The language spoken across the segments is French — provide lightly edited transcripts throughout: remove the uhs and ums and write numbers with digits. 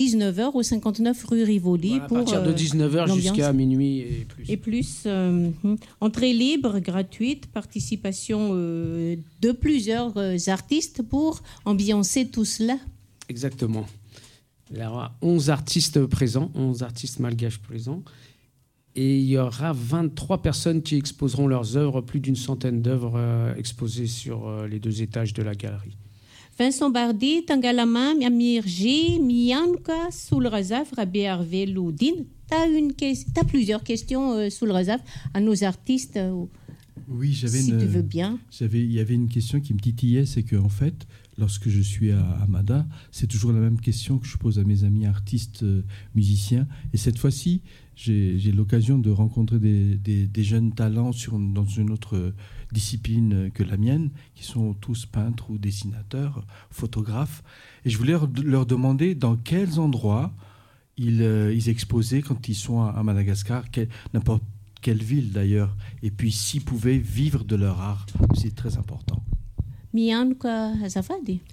19h au 59 rue Rivoli. Voilà, à partir de 19h jusqu'à minuit et plus. Et plus, entrée libre, gratuite, participation de plusieurs artistes pour ambiancer tout cela. Exactement. Il y aura 11 artistes présents, 11 artistes malgaches présents. Et il y aura 23 personnes qui exposeront leurs œuvres, plus d'une centaine d'œuvres exposées sur les 2 étages de la galerie. Vincent Bardi, Tangalama, Amirji, Mianka, Soulrazaf, Rabé Hervé Loudine. T'as plusieurs questions, Soulrazaf, à nos artistes. Oui, si tu veux bien. Il y avait une question qui me titillait, c'est qu'en fait, lorsque je suis à Amada, c'est toujours la même question que je pose à mes amis artistes musiciens. Et cette fois-ci, j'ai l'occasion de rencontrer des jeunes talents dans une autre discipline que la mienne, qui sont tous peintres ou dessinateurs, photographes. Et je voulais leur demander dans quels endroits ils exposaient quand ils sont à Madagascar, n'importe quelle ville d'ailleurs, et puis s'ils pouvaient vivre de leur art, c'est très important. Mianka Azafadi.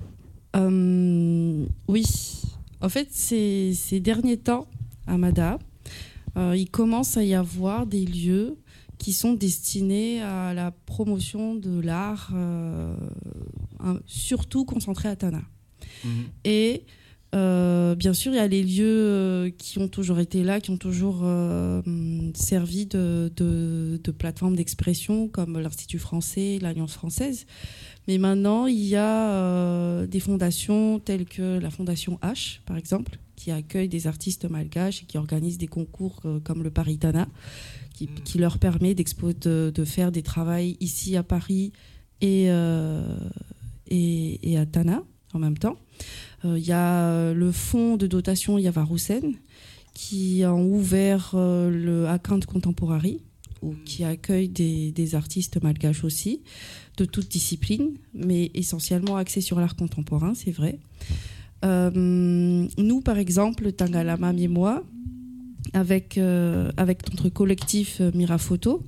Oui, en fait, ces derniers temps, à Mada, il commence à y avoir des lieux qui sont destinés à la promotion de l'art, surtout concentrés à Tana. Et bien sûr, il y a les lieux qui ont toujours été là, qui ont toujours servi de plateforme d'expression, comme l'Institut français, l'Alliance française. Mais maintenant, il y a des fondations telles que la Fondation H, par exemple, qui accueille des artistes malgaches et qui organise des concours comme le Paris Tana, qui leur permet de faire des travaux ici à Paris et à Tana en même temps. Il y a le fonds de dotation Yavaroussen qui a ouvert le Account Contemporary, qui accueille des artistes malgaches aussi, de toutes disciplines, mais essentiellement axés sur l'art contemporain, c'est vrai. Nous, par exemple, Tangalama et moi, avec notre collectif Mirafoto,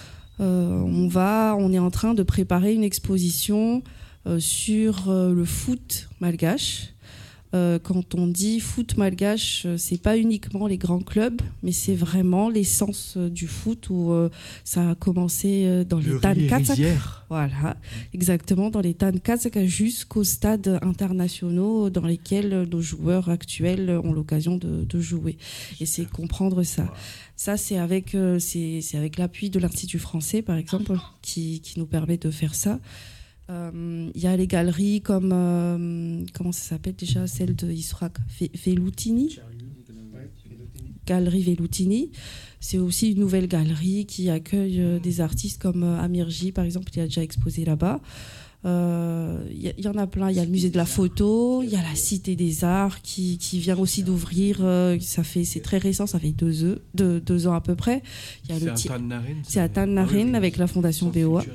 on est en train de préparer une exposition sur le foot malgache. Quand on dit foot malgache, c'est pas uniquement les grands clubs, mais c'est vraiment l'essence du foot où ça a commencé dans les Tan Kazak. Voilà, exactement, dans les Tan Kazak jusqu'aux stades internationaux dans lesquels nos joueurs actuels ont l'occasion de jouer. Et c'est comprendre ça. Ça, c'est avec l'appui de l'Institut français, par exemple, qui nous permet de faire ça. Il y a les galeries comme comment ça s'appelle déjà, celle de Israk Veloutini, Galerie Veloutini. C'est aussi une nouvelle galerie qui accueille des artistes comme Amirji, par exemple, qui a déjà exposé là-bas. Il y en a plein. Il y a le musée de la photo, il y a la Cité des Arts qui vient aussi d'ouvrir. C'est très récent, ça fait 2 ans à peu près. C'est à Tannarin avec la Fondation BOA.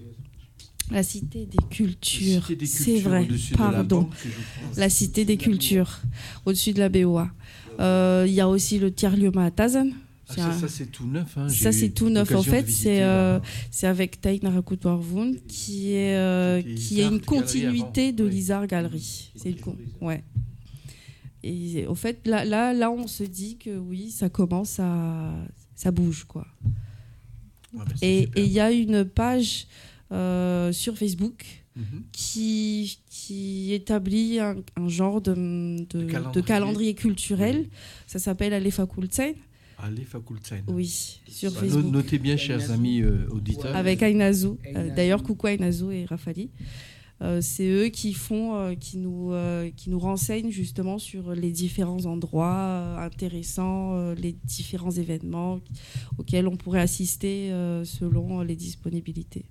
La Cité des Cultures, c'est vrai, pardon. La Cité des Cultures, au-dessus de la BOA. Il y a aussi le Tiers-lieu Mahatazan. Ça, c'est tout neuf. Ça, c'est tout neuf. En fait, c'est avec Taïk Narakutwarvoun qui est une continuité de l'Isar Gallery. C'est ouais. Et au fait, là, on se dit que oui, ça commence ça bouge, quoi. Et il y a une page sur Facebook qui établit un genre de calendrier culturel. Ça s'appelle Alefa Kultsain. Oui, sur Facebook. Notez bien, chers amis auditeurs. Avec Ainazou. D'ailleurs, coucou Ainazou et Rafali. C'est eux qui nous renseignent justement sur les différents endroits intéressants, les différents événements auxquels on pourrait assister selon les disponibilités.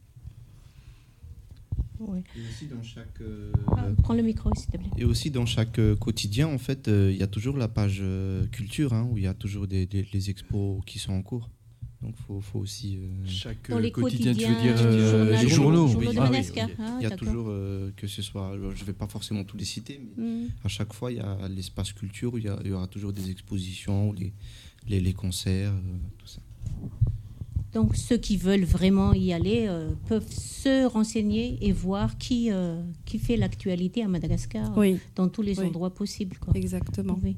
Oui. Et aussi dans chaque prends le micro s'il te plaît. Et aussi dans chaque quotidien, en fait, il y a toujours la page culture, où il y a toujours les expos qui sont en cours. Donc faut aussi chaque les quotidien, tu veux dire les journaux. Oui. Il y a toujours que ce soit, je vais pas forcément tous les citer, mais à chaque fois il y a l'espace culture où il y aura toujours des expositions, les concerts, tout ça. Donc, ceux qui veulent vraiment y aller peuvent se renseigner et voir qui fait l'actualité à Madagascar Oui, dans tous les Oui. endroits possibles, quoi. exactement. Oui.